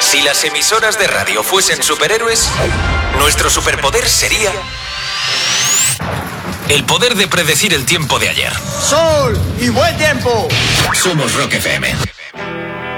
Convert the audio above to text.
Si las emisoras de radio fuesen superhéroes, nuestro superpoder sería el poder de predecir el tiempo de ayer. ¡Sol y buen tiempo! Somos Rock FM.